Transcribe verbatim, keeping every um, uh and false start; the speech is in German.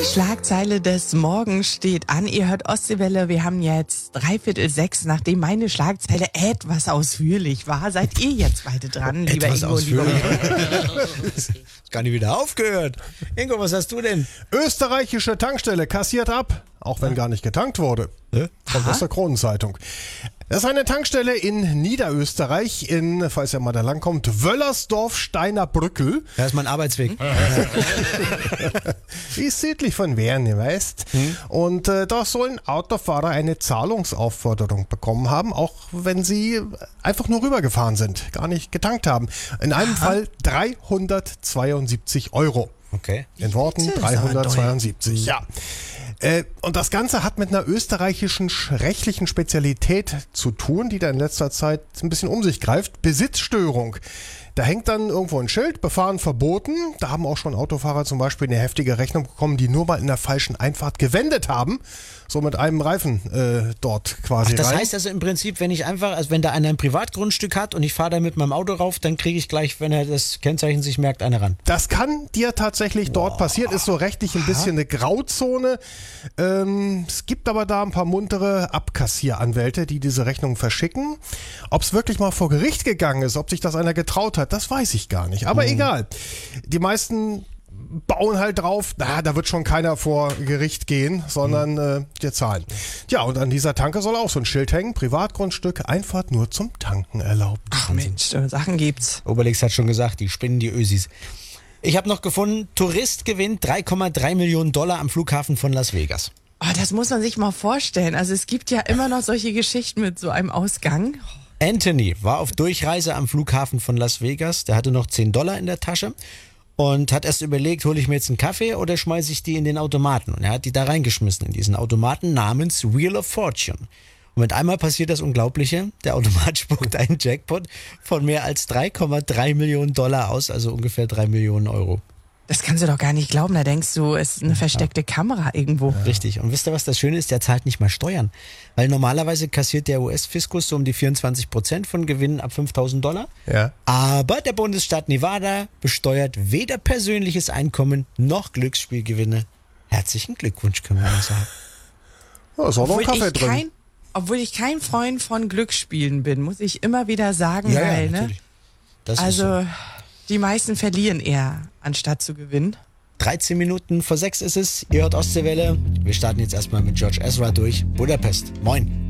Die Schlagzeile des Morgens steht an. Ihr hört Ostseewelle. Wir haben jetzt dreiviertel sechs. Nachdem meine Schlagzeile etwas ausführlich war, seid ihr jetzt beide dran, lieber Etwas Ingo und lieber Ist gar nicht wieder aufgehört. Ingo, was hast du denn? Österreichische Tankstelle kassiert ab, auch wenn gar nicht getankt wurde. Hä? Kommt aus der Kronenzeitung. Das ist eine Tankstelle in Niederösterreich, in, falls ihr mal da lang kommt, Wöllersdorf-Steiner-Brückel. Da ist mein Arbeitsweg. Die ist südlich von Wern, ihr weißt. Hm. Und äh, da sollen Autofahrer eine Zahlungsaufforderung bekommen haben, auch wenn sie einfach nur rübergefahren sind, gar nicht getankt haben. In einem Aha. Fall dreihundertzweiundsiebzig Euro. Okay. In Worten dreihundertzweiundsiebzig, ja. Äh, und das Ganze hat mit einer österreichischen rechtlichen Spezialität zu tun, die da in letzter Zeit ein bisschen um sich greift. Besitzstörung. Da hängt dann irgendwo ein Schild, befahren verboten. Da haben auch schon Autofahrer zum Beispiel eine heftige Rechnung bekommen, die nur mal in der falschen Einfahrt gewendet haben. So mit einem Reifen äh, dort quasi Ach, das rein. heißt also im Prinzip, wenn ich einfach, also wenn da einer ein Privatgrundstück hat und ich fahre da mit meinem Auto rauf, dann kriege ich gleich, wenn er das Kennzeichen sich merkt, eine ran. Das kann dir tatsächlich dort passieren, ist so rechtlich ein bisschen eine Grauzone. Ähm, es gibt aber da ein paar muntere Abkassieranwälte, die diese Rechnung verschicken. Ob es wirklich mal vor Gericht gegangen ist, ob sich das einer getraut hat, das weiß ich gar nicht. Aber mhm. egal. Die meisten bauen halt drauf, na, da wird schon keiner vor Gericht gehen, sondern äh, die zahlen. Ja, und an dieser Tanke soll auch so ein Schild hängen, Privatgrundstück, Einfahrt nur zum Tanken erlaubt. Ach Mensch, Sachen gibt's. Obelix hat schon gesagt, die spinnen die Ösis. Ich habe noch gefunden, Tourist gewinnt drei Komma drei Millionen Dollar am Flughafen von Las Vegas. Oh, das muss man sich mal vorstellen. Also es gibt ja immer noch solche Geschichten mit so einem Ausgang. Anthony war auf Durchreise am Flughafen von Las Vegas, der hatte noch zehn Dollar in der Tasche. Und hat erst überlegt, hole ich mir jetzt einen Kaffee oder schmeiße ich die in den Automaten? Und er hat die da reingeschmissen, in diesen Automaten namens Wheel of Fortune. Und mit einmal passiert das Unglaubliche, der Automat spuckt einen Jackpot von mehr als drei Komma drei Millionen Dollar aus, also ungefähr drei Millionen Euro. Das kannst du doch gar nicht glauben, da denkst du, es ist eine versteckte Kamera irgendwo. Ja. Richtig. Und wisst ihr, was das Schöne ist? Der zahlt nicht mal Steuern. Weil normalerweise kassiert der U S-Fiskus so um die vierundzwanzig Prozent von Gewinnen ab fünftausend Dollar. Ja. Aber der Bundesstaat Nevada besteuert weder persönliches Einkommen noch Glücksspielgewinne. Herzlichen Glückwunsch, können wir mal sagen. Ja, ist auch noch ein Kaffee drin. Kein, obwohl ich kein Freund von Glücksspielen bin, muss ich immer wieder sagen, ja, weil, ja, ne? natürlich. Das also ist so. Die meisten verlieren eher, anstatt zu gewinnen. dreizehn Minuten vor sechs ist es. Ihr hört Ostseewelle. Wir starten jetzt erstmal mit George Ezra durch Budapest. Moin.